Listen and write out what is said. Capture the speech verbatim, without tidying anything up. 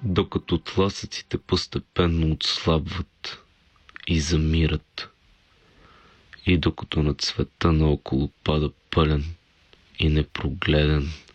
докато тласъците постепенно отслабват и замират, и докато над света наоколо пада пълен и непрогледен